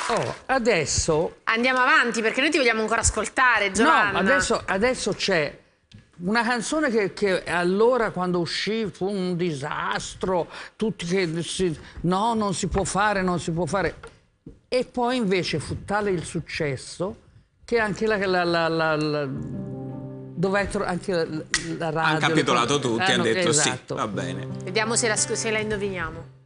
Oh, adesso... Andiamo avanti, perché noi ti vogliamo ancora ascoltare, Giovanna. No, adesso c'è una canzone che allora, quando uscì, fu un disastro. Tutti no, non si può fare, non si può fare. E poi invece fu tale il successo che anche anche la radio... Han capitolato tutti, hanno detto esatto. sì, va bene. Vediamo se la indoviniamo.